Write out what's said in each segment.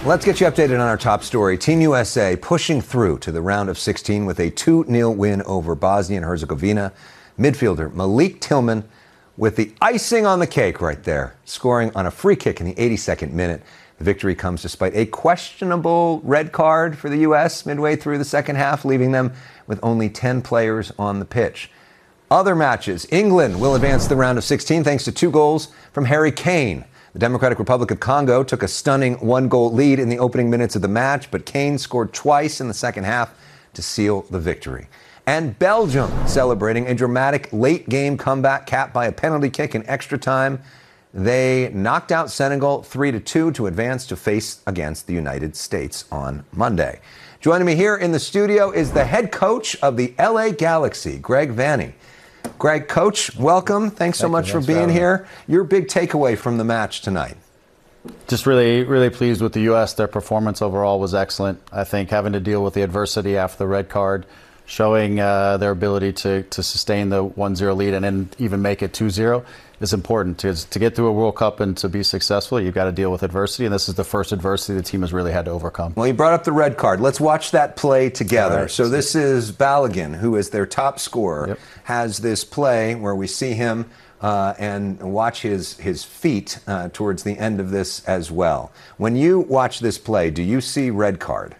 Let's get you updated on our top story. Team USA pushing through to the round of 16 with a 2-0 win over Bosnia and Herzegovina. Midfielder Malik Tillman with the icing on the cake right there, scoring on a free kick in the 82nd minute. The victory comes despite a questionable red card for the U.S. midway through the second half, leaving them with only 10 players on the pitch. Other matches. England will advance to the round of 16 thanks to 2 goals from Harry Kane. The Democratic Republic of Congo took a stunning 1-goal lead in the opening minutes of the match, but Kane scored twice in the second half to seal the victory. And Belgium celebrating a dramatic late-game comeback capped by a penalty kick in extra time. They knocked out Senegal 3-2 to advance to face against the United States on Monday. Joining me here in the studio is the head coach of the LA Galaxy, Greg Vanney. Greg, Coach, welcome. Thanks so much for being here. Your big takeaway from the match tonight? Just really pleased with the U.S. Their performance overall was excellent. I think having to deal with the adversity after the red card, showing their ability to sustain the 1-0 lead and then even make it 2-0 is important. To get through a World Cup and to be successful, you've got to deal with adversity, and this is the first adversity the team has really had to overcome. Well, you brought up the red card. Let's watch that play together. Right. So this is Balogun, who is their top scorer, has this play where we see him and watch his feet towards the end of this as well. When you watch this play, do you see red card?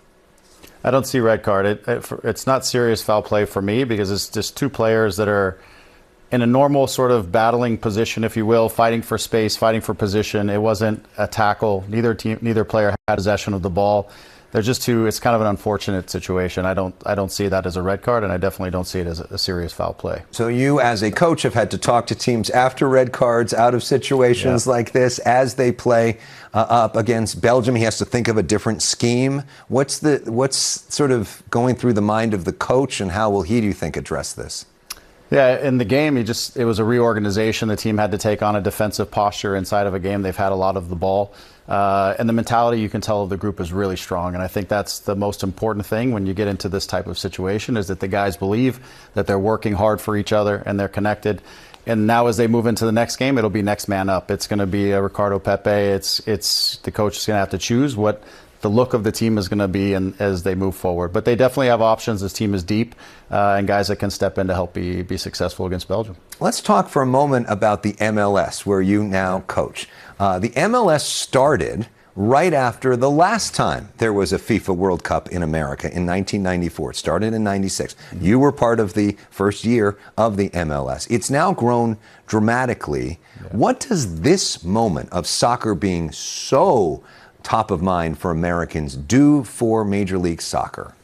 I don't see red card. It's not serious foul play for me because it's just 2 players that are in a normal sort of battling position, if you will, fighting for space, fighting for position. It wasn't a tackle. Neither player had possession of the ball. They're just 2. It's kind of an unfortunate situation. I don't see that as a red card, and I definitely don't see it as a serious foul play. So you, as a coach, have had to talk to teams after red cards, out of situations like this, as they play up against Belgium. He has to think of a different scheme. What's sort of going through the mind of the coach, and how will he, do you think, address this? Yeah, in the game, it was a reorganization. The team had to take on a defensive posture inside of a game. They've had a lot of the ball. And the mentality, you can tell, of the group is really strong. And I think that's the most important thing when you get into this type of situation, is that the guys believe that they're working hard for each other and they're connected. And now as they move into the next game, it'll be next man up. It's going to be Ricardo Pepe. It's the coach is going to have to choose what the look of the team is going to be as they move forward. But they definitely have options. This team is deep and guys that can step in to help be successful against Belgium. Let's talk for a moment about the MLS, where you now coach. The MLS started right after the last time there was a FIFA World Cup in America in 1994. It started in 96. You were part of the first year of the MLS. It's now grown dramatically. What does this moment of soccer being so top of mind for Americans do for Major League Soccer?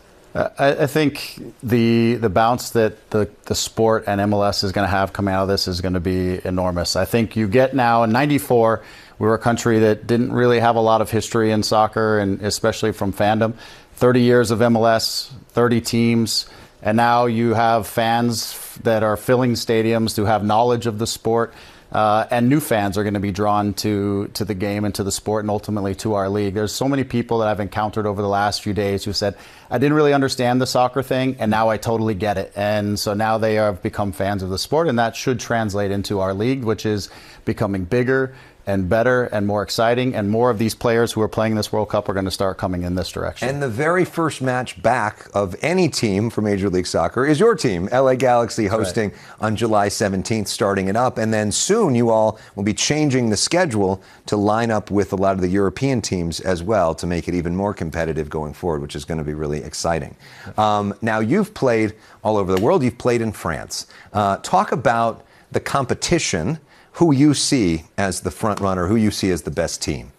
I think the bounce that the sport and MLS is going to have coming out of this is going to be enormous. I think you get now, in '94, we were a country that didn't really have a lot of history in soccer, and especially from fandom. 30 years of MLS, 30 teams, and now you have fans that are filling stadiums who have knowledge of the sport. And new fans are going to be drawn to the game and to the sport and ultimately to our league. There's so many people that I've encountered over the last few days who said, I didn't really understand the soccer thing, and now I totally get it. And so now they have become fans of the sport, and that should translate into our league, which is becoming bigger and better and more exciting, and more of these players who are playing this World Cup are going to start coming in this direction. And the very first match back of any team for Major League Soccer is your team, LA Galaxy, hosting on July 17th, starting it up. And then soon you all will be changing the schedule to line up with a lot of the European teams as well to make it even more competitive going forward, which is going to be really exciting. Now, you've played all over the world. You've played in France. Talk about the competition, who you see as the front runner, who you see as the best team.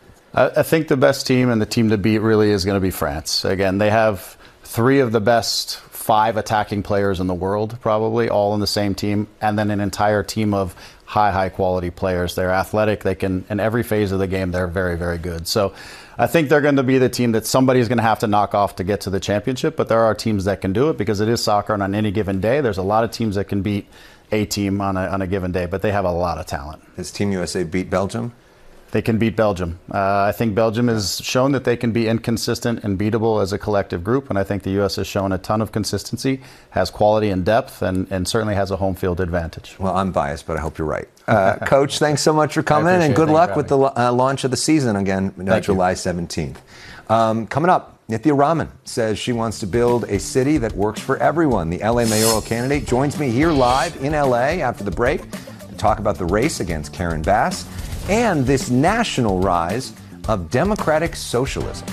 I think the best team and the team to beat really is going to be France. Again, they have 3 of the best 5 attacking players in the world, probably, all in the same team, and then an entire team of high quality players. They're athletic. They can, in every phase of the game, they're very, very good. So I think they're going to be the team that somebody's going to have to knock off to get to the championship, but there are teams that can do it because it is soccer, and on any given day, there's a lot of teams that can beat a team on a given day, but they have a lot of talent. Does Team USA beat Belgium? They can beat Belgium. I think Belgium has shown that they can be inconsistent and beatable as a collective group, and I think the U.S. has shown a ton of consistency, has quality and depth, and certainly has a home field advantage. Well, I'm biased, but I hope you're right. Coach, thanks so much for coming, and good luck with the launch of the season again, July 17th. Coming up, Nithya Raman says she wants to build a city that works for everyone. The LA mayoral candidate joins me here live in LA after the break to talk about the race against Karen Bass and this national rise of democratic socialism.